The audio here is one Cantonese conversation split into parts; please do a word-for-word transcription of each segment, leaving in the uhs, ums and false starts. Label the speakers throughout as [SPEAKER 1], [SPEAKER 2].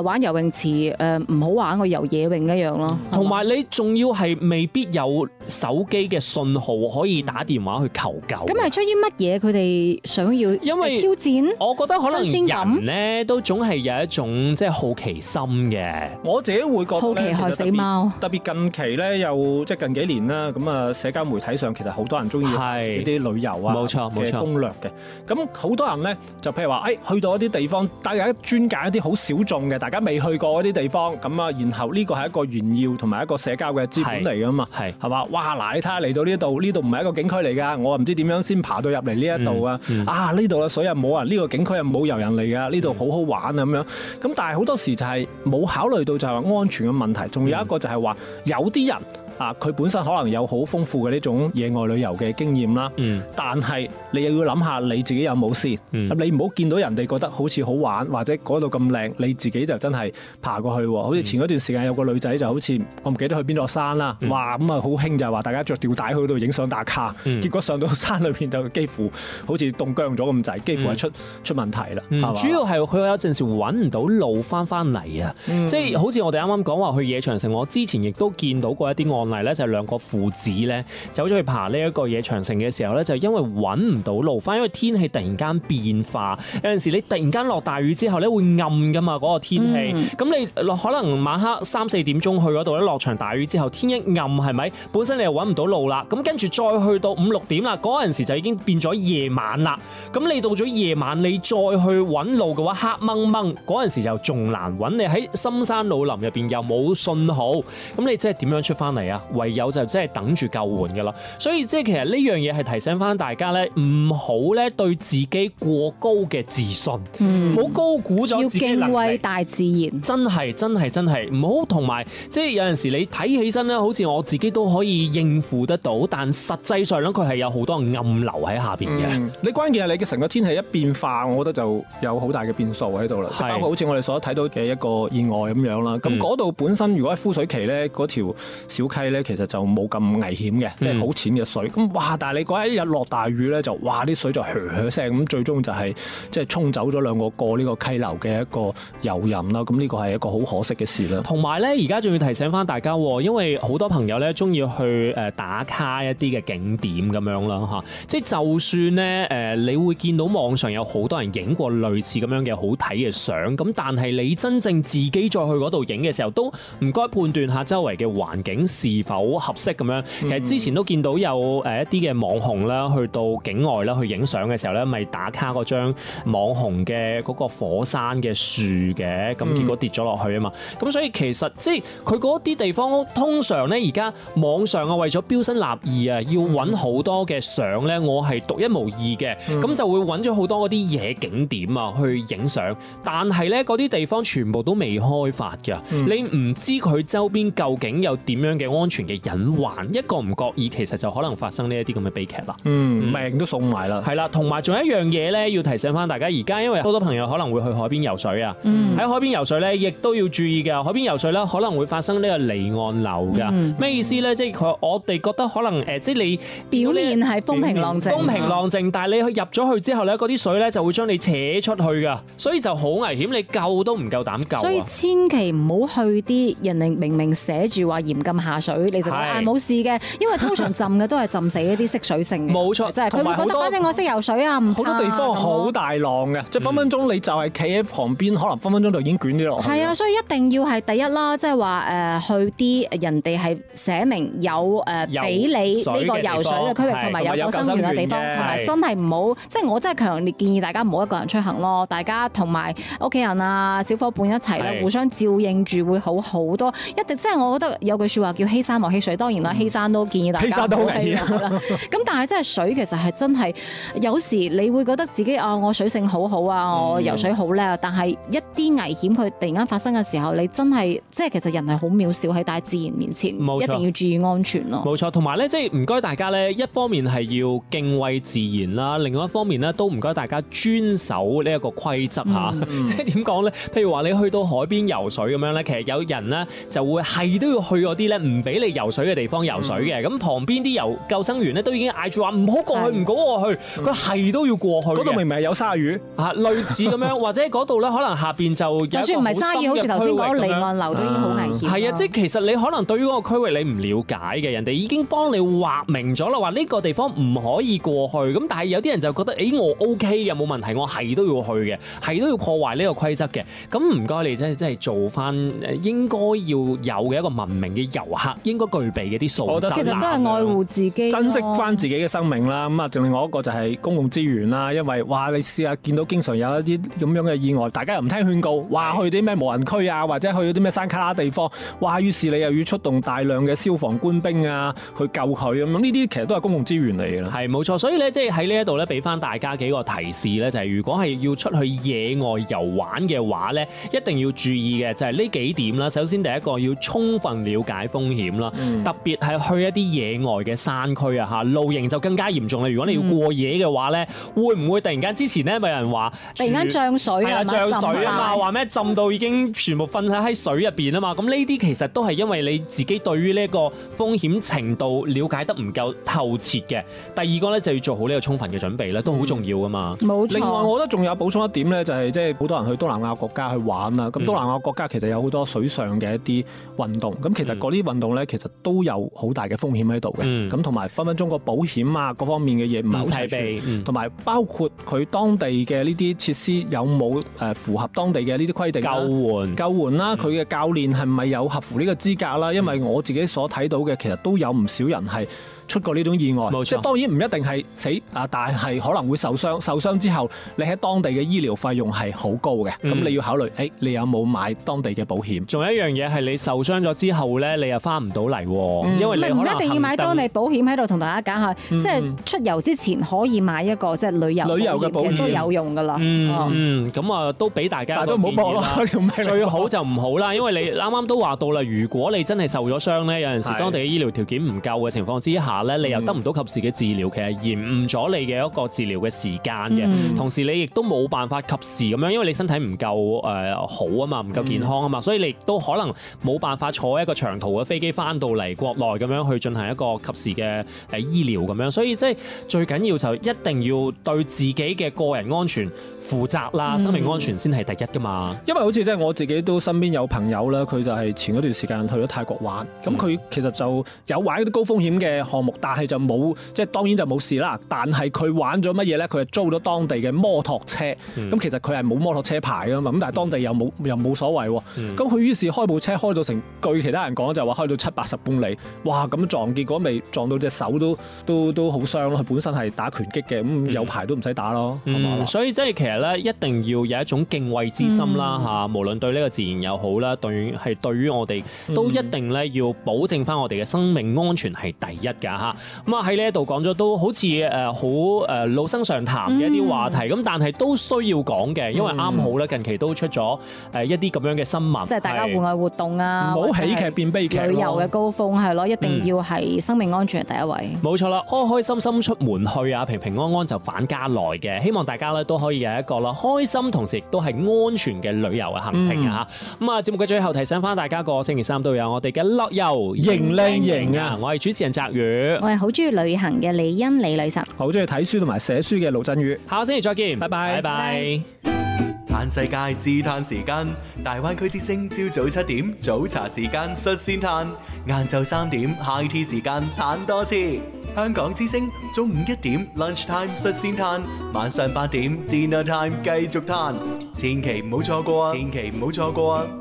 [SPEAKER 1] 誒玩游泳池誒唔好玩過游野泳一樣咯。
[SPEAKER 2] 同埋你仲要係未必有手機嘅信號可以打電話去求救。
[SPEAKER 1] 咁係出於乜嘢佢哋想要
[SPEAKER 2] 因為
[SPEAKER 1] 挑戰？
[SPEAKER 2] 我覺得可能人咧都總係有一種即係好奇心嘅。
[SPEAKER 3] 我自己會覺得
[SPEAKER 1] 好奇害死貓。
[SPEAKER 3] 特別近期咧，又即係近幾年啦，咁啊社交媒體上其實好多人中意呢啲旅遊啊
[SPEAKER 2] 冇錯冇錯
[SPEAKER 3] 攻略嘅。咁好多人咧就譬如話，誒、哎、去到一啲地方，大家專揀一啲好小眾嘅，大家未去過嗰啲地方，咁啊，然後呢個係一個炫耀同埋一個社交嘅資本嚟噶嘛，係係嘛？哇！嗱，你睇下嚟到呢度，呢度唔係一個景區嚟㗎，我唔知點樣先爬到入嚟呢一度啊！嗯嗯、啊，呢度嘅水又冇啊，呢、呢個景區又冇遊人嚟㗎，呢度好好玩啊咁樣。咁但係好多時就係冇考慮到就係話安全嘅問題，仲有一個就係話有啲人。啊！佢本身可能有好豐富嘅呢種野外旅遊嘅經驗啦，嗯、但係你又要諗下你自己有冇先。嗯、你唔好見到人哋覺得好似好玩，或者嗰度咁靚，你自己就真係爬過去。好似前嗰段時間有個女仔就好似我唔記得去邊座山啦，嗯、哇咁啊好興就係話大家着吊帶去度影相打卡，嗯、結果上到山裏邊就幾乎好似凍僵咗咁滯，幾乎係出、嗯、出問題啦。嗯、
[SPEAKER 2] 主要係佢有陣時揾唔到路翻翻嚟啊！嗯、即係好似我哋啱啱講話去野長城，我之前亦都見到過一啲案例咧，就係兩個父子咧走咗去爬呢一個野長城嘅時候咧，就因為揾唔到路翻，因為天氣突然間變化，有陣時你突然間落大雨之後咧會暗噶嘛嗰個天氣，咁、嗯、你可能晚黑三四點鐘去嗰度咧落場大雨之後，天一暗係咪？本身你又揾唔到路啦，咁跟住再去到五六點啦，嗰陣時就已經變咗夜晚啦。咁你到咗夜晚，你再去揾路嘅話，黑掹掹，嗰陣時就仲難揾。你喺深山老林入邊又冇信號，咁你即係點樣出翻嚟啊？唯有就即係等住救援噶啦。所以即係其實呢樣嘢係提醒翻大家咧，唔好咧對自己過高嘅自信，唔好、嗯、高估咗自己能力。要敬畏大自然，真係真係真係唔好。同埋即係有陣時你睇起身咧，好似我自己都可以應付得到，但實際上咧佢係有好多暗流喺下邊嘅、嗯。你關鍵係你嘅成個天氣一變化，我覺得就有好大嘅變數喺度啦。包括好似我哋所睇到嘅一個意外咁樣啦。咁嗰度本身如果喺枯水期咧，嗰條小溪咧其實就冇咁危險嘅，即係好淺嘅水。咁哇！但係你嗰一日落大雨咧，就哇啲水就噓噓聲咁，最終就係即係沖走咗兩個過呢個溪流嘅一個遊人啦。咁呢個係一個好可惜嘅事啦。同埋咧，而家仲要提醒翻大家，因為好多朋友咧中意去誒打卡一啲嘅景點咁樣啦嚇。即係就算咧誒，你會見到網上有好多人影過類似咁樣嘅好睇嘅相，咁但係你真正自己再去嗰度影嘅時候，都唔該判斷下周圍嘅環境是否合適咁樣。其實之前都見到有誒一啲嘅網紅啦，去到境外啦去影相嘅時候咧，咪打卡嗰張網紅嘅嗰個火山嘅樹嘅，咁結果跌咗落去啊嘛。咁所以其實即係佢嗰啲地方，通常咧而家網上啊為咗標新立異啊，要揾好多嘅相咧，我係獨一無二嘅，咁、嗯、就會揾咗好多嗰啲野景點啊去影相。但係咧嗰啲地方全部都未開發㗎，嗯、你唔知佢周邊究竟有點樣嘅安全嘅隱患，一個唔覺意其實就可能發生呢一啲咁嘅悲劇啦。嗯，命都送埋啦。係啦，同埋仲有一樣嘢咧，要提醒翻大家，而家因為好多朋友可能會去海邊游水啊，喺、嗯、海邊游水咧，亦都要注意嘅。海邊游水咧，可能會發生呢個離岸流㗎。咩、嗯、意思咧？即係佢我哋覺得可能誒，即係你
[SPEAKER 1] 表面係風平浪靜，
[SPEAKER 2] 風平浪靜，但係你入咗去之後咧，嗰啲水咧就會將你扯出去㗎，所以就好危險，你救都唔夠膽救。
[SPEAKER 1] 所以千祈唔好去啲人哋明明寫住話嚴禁下水，你就話冇事嘅，因為通常浸嘅都係浸死一啲識水性嘅。冇錯，即係佢會覺得反正我識游水啊，唔怕。好多地方好大浪嘅，即係分分鐘你就係企喺旁邊，可能分分鐘就已經捲咗落去。係啊，所以一定要係第一啦，即係話誒去啲人哋係寫明有誒俾你呢個游水嘅區域，同埋有救生員嘅地方，同埋真係唔好，即係我真係強烈建議大家唔好一個人出行咯，大家同埋屋企人啊、小伙伴一齊咧，互相照應住會好好多。一定即係我覺得有句説話叫欺山莫欺水，當然啦，欺山都建議大家。欺山都好危險啦。咁但係真係水其實係真係有時你會覺得自己啊，我水性好好啊，我游水好叻，但係一啲危險佢突然間發生嘅時候，你真係即係其實人係好渺小喺大自然面前，一定要注意安全咯。冇錯，同埋咧，即係唔該大家咧，一方面係要敬畏自然啦，另外一方面咧都唔該大家遵守呢一個規則嚇。嗯、即係點講咧？譬如話你去到海邊游水咁樣咧，其實有人咧就會係都要去嗰啲咧唔俾
[SPEAKER 2] 俾你游水嘅地方游水嘅，咁、嗯、旁邊啲游救生員咧都已經嗌住話唔好過去，唔好過去，佢係、嗯、都要過去。嗰度
[SPEAKER 3] 明明係有鯊魚
[SPEAKER 2] 啊，類似咁樣，或者嗰度咧可能下邊就有一個好深嘅區域咁樣。就算唔係鯊魚，好似頭先講離岸流都已經好危險。係啊，即係其實你可能對於嗰個區域你唔了解嘅，人哋已經幫你劃明咗啦，話呢個地方唔可以過去。咁但係有啲人就覺得，誒、欸、我 O K 嘅冇問題，我係都要去嘅，係都要破壞呢個規則嘅。咁唔該你真係真係做翻誒應該要有嘅一個文明嘅遊客應該具備嘅啲素質。
[SPEAKER 1] 其實都係愛護自己，
[SPEAKER 3] 珍惜翻自己嘅生命啦。咁啊，另外一個就係公共資源啦。因為哇，你試下見到經常有一啲咁樣嘅意外，大家又唔聽勸告，話去啲咩無人區啊，或者去啲咩山卡拉地方，哇！於是你又要出動大量嘅消防官兵啊去救佢咁。呢啲其實都係公共資源嚟嘅啦。
[SPEAKER 2] 係冇錯，所以咧即係喺呢一度咧俾翻大家幾個提示咧，就係、是、如果係要出去野外遊玩嘅話咧，一定要注意嘅就係呢幾點啦。首先第一個要充分了解風險啦，嗯、特別係去一啲野外嘅山區啊嚇，露營就更加嚴重啦。如果你要過夜嘅話咧，嗯、會唔會突然間之前咧咪有人話
[SPEAKER 1] 突然間漲水啊？
[SPEAKER 2] 漲水啊嘛，話咩浸到已經全部瞓喺喺水入邊啊嘛。咁呢啲其實都係因為你自己對於呢個風險程度了解得唔夠透徹嘅。第二個咧就要做好呢個充分嘅準備咧，都好重要噶嘛。
[SPEAKER 1] 冇錯。
[SPEAKER 3] 另外，我覺得仲有補充一點咧，就係即係好多人去東南亞國家去玩啦。咁、嗯、東南亞國家其實有好多水上嘅一啲運動，咁其實嗰啲運動咧，其實都有好大嘅風險喺度嘅。咁同埋分分鐘個保險啊，各方面嘅嘢唔係好齊備，同埋、嗯、包括佢當地嘅呢啲設施有冇誒符合當地嘅呢啲規定？
[SPEAKER 2] 救援
[SPEAKER 3] 救援啦，佢嘅、嗯、教練係咪有合乎呢個資格啦？因為我自己所睇到嘅，其實都有唔少人係出過呢種意外，冇錯，即係當然唔一定係死啊，但係可能會受傷。受傷之後，你喺當地嘅醫療費用係好高嘅，咁、嗯、你要考慮，誒、欸，你有冇買當地嘅保險？
[SPEAKER 2] 仲有一樣嘢係你受傷咗之後咧，你又翻唔到嚟，嗯、因為你唔
[SPEAKER 1] 一定要買當地保險。喺度同大家講下，嗯、即係出遊之前可以買一個即係旅遊
[SPEAKER 3] 旅遊嘅保險
[SPEAKER 1] 都有用噶啦。
[SPEAKER 2] 嗯，咁啊都俾大家，
[SPEAKER 3] 但都唔好搏咯，
[SPEAKER 2] 最好就唔好啦，因為你啱啱都話到啦，如果你真係受咗傷咧，有陣時當地嘅醫療條件唔夠嘅情況之下咧，你又得唔到及時嘅治療，其實延誤咗你嘅一個治療嘅時間嘅，嗯、同時你亦都冇辦法及時咁樣，因為你身體唔夠誒好啊嘛，唔夠健康啊嘛，嗯、所以你亦都可能冇辦法坐一個長途嘅飛機翻到嚟國內咁樣去進行一個及時嘅誒醫療咁樣，所以即係最緊要就一定要對自己嘅個人安全負責啦，嗯、生命安全先係第一噶嘛。
[SPEAKER 3] 因為好似即係我自己都身邊有朋友啦，佢就係前嗰段時間去咗泰國玩，咁佢、嗯、其實就有玩嗰啲高風險嘅項目，但係就冇。即係當然就冇事啦，但係佢玩咗乜嘢咧？佢係租咗當地嘅摩托車，咁、嗯、其實佢係冇摩托車牌噶嘛，咁但係當地又冇又冇所謂喎。咁佢、嗯、於是開部車開到成，據其他人講就話開到七八十公里，哇！咁撞結果未撞到隻手都都都好傷咯。佢本身係打拳擊嘅，咁有牌都唔使打咯。
[SPEAKER 2] 嗯嗯、所以即係其實咧，一定要有一種敬畏之心啦嚇，嗯、無論對呢個自然又好啦，對係對於我哋都一定咧要保證翻我哋嘅生命安全係第一㗎嚇。咁啊喺呢一度講咗都好似誒好誒老生常談嘅一啲話題，咁、嗯、但係都需要講嘅，因為啱好咧近期都出咗誒一啲咁樣嘅新聞，
[SPEAKER 1] 即係大家戶外活動啊，
[SPEAKER 3] 唔好喜劇變悲劇，
[SPEAKER 1] 旅遊嘅高峰係咯，一定要係生命安全係第一位。
[SPEAKER 2] 冇錯啦，開開心心出門去啊，平平安安就返家來嘅，希望大家咧都可以有一個啦開心，同時亦都係安全嘅旅遊嘅行程啊嚇。咁啊、嗯、節目嘅最後提醒翻大家，個星期三都有我哋嘅樂遊
[SPEAKER 3] 型靚型啊！
[SPEAKER 2] 我係主持人澤宇，
[SPEAKER 1] 我係好中意旅行嘅李欣李女神，
[SPEAKER 3] 好中意睇書同埋寫書嘅盧振宇。
[SPEAKER 2] 下個星期再見，
[SPEAKER 3] 拜拜
[SPEAKER 2] 拜拜。
[SPEAKER 4] 嘆世界自嘆時間，大灣區之聲朝早七點早茶時間率先嘆，晏晝三點 high tea 時間嘆多次。香港之聲中午一點 lunch time 率先嘆，晚上八點 dinner time 繼續嘆，千祈唔好錯過啊！千祈唔好錯過啊！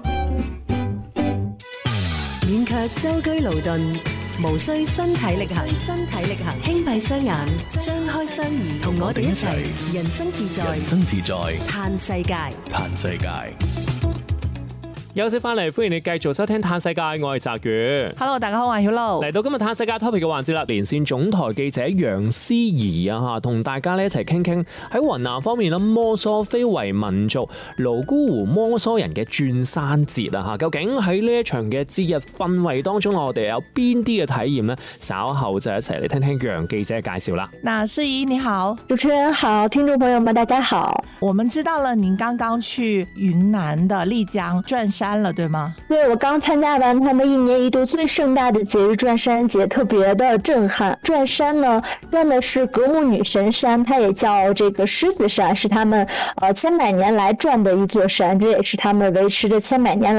[SPEAKER 5] 免卻舟車勞頓，無需身體力行，身體力行，輕閉雙眼，張開雙耳，同我哋一齊人生自在，
[SPEAKER 4] 人生自在，
[SPEAKER 5] 嘆世界，
[SPEAKER 4] 嘆世界。
[SPEAKER 2] 休息翻嚟，歡迎你繼續收聽《嘆世界》，我係澤宇。
[SPEAKER 6] Hello， 大家好，我係曉露。
[SPEAKER 2] 嚟到今日《嘆世界》topic 嘅環節啦，連線總台記者楊思怡啊嚇，同大家咧一齊傾傾喺雲南方面啦，摩梭非遺民族瀘沽湖摩梭人嘅轉山節啊嚇，究竟喺呢一場嘅節日氛圍當中，我哋有邊啲嘅體驗呢？稍後就一齊嚟聽聽楊記者嘅介紹啦。
[SPEAKER 6] 那思怡你好，
[SPEAKER 7] 主持人好，聽眾朋友們大家好。
[SPEAKER 6] 我們知道了您剛剛去雲南的麗江轉山山了，对吗？
[SPEAKER 7] 对，我刚参加完他们一年一度最盛大的节日转山节，特别的震撼。转山呢，转的是格木女神山，它也叫这个狮子山，是他们呃千百年来转的一座山，这也是他们维持着千百年来